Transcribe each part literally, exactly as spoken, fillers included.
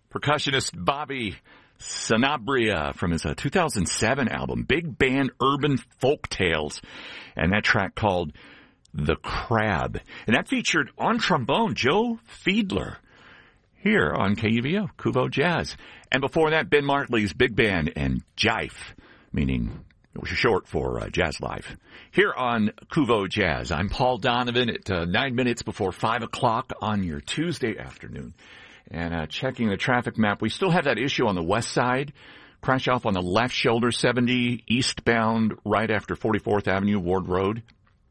Percussionist Bobby Sanabria from his uh, two thousand seven album, Big Band Urban Folk Tales, and that track called The Crab. And that featured on trombone Joe Fiedler here on K U V O, Kuvo Jazz. And before that, Ben Martley's Big Band and Jive, meaning it was short for uh, Jazz Life. Here on Kuvo Jazz, I'm Paul Donovan at uh, nine minutes before five o'clock on your Tuesday afternoon. And uh, checking the traffic map, we still have that issue on the west side. Crash off on the left shoulder, seventy eastbound right after forty-fourth Avenue, Ward Road.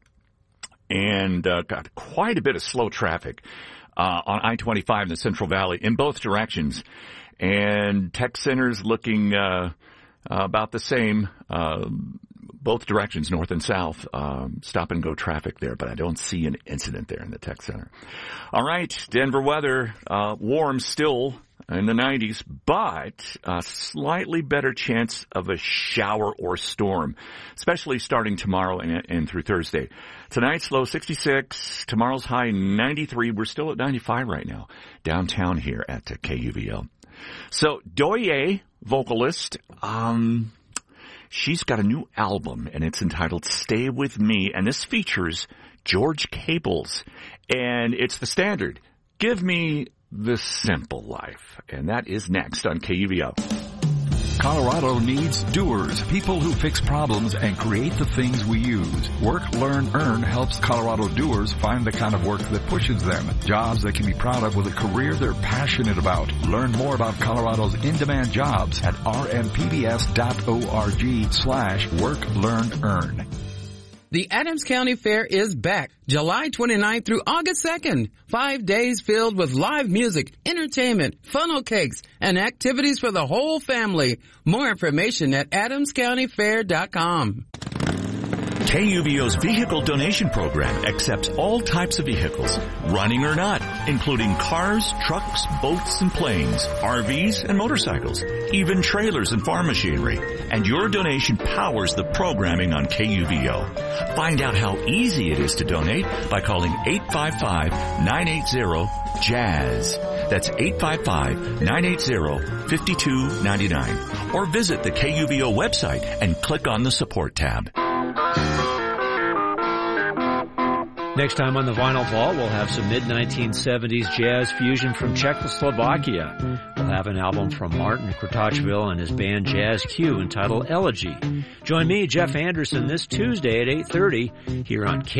And uh, got quite a bit of slow traffic uh, on I twenty-five in the Central Valley in both directions. And tech centers looking uh, uh, about the same, uh, both directions, north and south. Um, stop and go traffic there, but I don't see an incident there in the tech center. All right, Denver weather, uh, warm still in the nineties, but a slightly better chance of a shower or storm, especially starting tomorrow and, and through Thursday. Tonight's low sixty-six, tomorrow's high ninety-three. We're still at ninety-five right now downtown here at uh, K U V O. So Doye, vocalist, um, she's got a new album, and it's entitled Stay With Me, and this features George Cables, and it's the standard, Give Me the Simple Life, and that is next on K U V O. Colorado needs doers, people who fix problems and create the things we use. Work, Learn, Earn helps Colorado doers find the kind of work that pushes them. Jobs they can be proud of with a career they're passionate about. Learn more about Colorado's in-demand jobs at rmpbs.org slash work, learn, earn. The Adams County Fair is back July twenty-ninth through August second. Five days filled with live music, entertainment, funnel cakes, and activities for the whole family. More information at adams county fair dot com. K U V O's vehicle donation program accepts all types of vehicles, running or not, including cars, trucks, boats, and planes, R Vs, and motorcycles, even trailers and farm machinery. And your donation powers the programming on K U V O. Find out how easy it is to donate by calling eight five five, nine eight zero, Jazz. That's eight five five, nine eight zero, five two nine nine. Or visit the K U V O website and click on the support tab. Next time on the Vinyl Vault, we'll have some mid nineteen seventies jazz fusion from Czechoslovakia. We'll have an album from Martin Kratochvil and his band Jazz Q entitled Elegy. Join me, Jeff Anderson, this Tuesday at eight thirty here on K